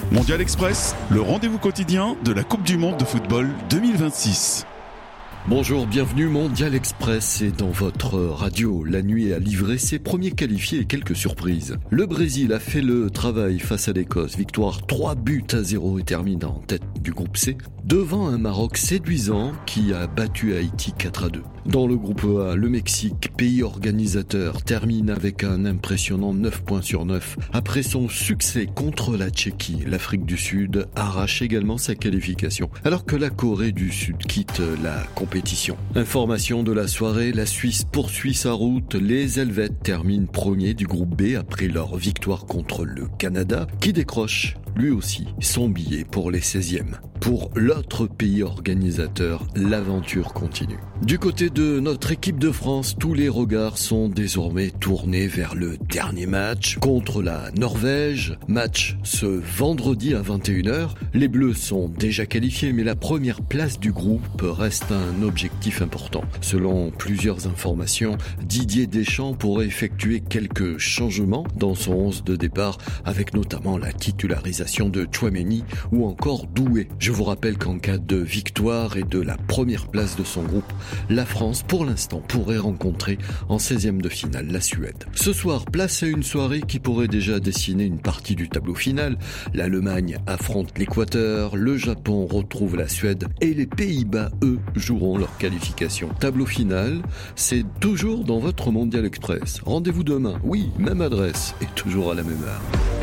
Mondial Express, le rendez-vous quotidien de la Coupe du Monde de football 2026. Bonjour, bienvenue Mondial Express et dans votre radio. La nuit a livré ses premiers qualifiés et quelques surprises. Le Brésil a fait le travail face à l'Écosse. Victoire 3-0 et termine en tête du groupe C devant un Maroc séduisant qui a battu Haïti 4-2. Dans le groupe A, le Mexique, pays organisateur, termine avec un impressionnant 9 points sur 9. Après son succès contre la Tchéquie, l'Afrique du Sud arrache également sa qualification, alors que la Corée du Sud quitte la compétition. Information de la soirée, la Suisse poursuit sa route. Les Helvètes terminent premiers du groupe B après leur victoire contre le Canada, qui décroche lui aussi son billet pour les 16e. Pour l'autre pays organisateur, l'aventure continue. Du côté de notre équipe de France, tous les regards sont désormais tournés vers le dernier match contre la Norvège. Match ce vendredi à 21h. Les Bleus sont déjà qualifiés, mais la première place du groupe reste un objectif important. Selon plusieurs informations, Didier Deschamps pourrait effectuer quelques changements dans son 11 de départ, avec notamment la titularisation de Tchouaméni ou encore Doué. Je vous rappelle qu'en cas de victoire et de la première place de son groupe, la France, pour l'instant, pourrait rencontrer en 16e de finale la Suède. Ce soir, place à une soirée qui pourrait déjà dessiner une partie du tableau final. L'Allemagne affronte l'Équateur, le Japon retrouve la Suède et les Pays-Bas, eux, joueront leur qualification. Tableau final, c'est toujours dans votre Mondial Express. Rendez-vous demain, oui, même adresse et toujours à la même heure.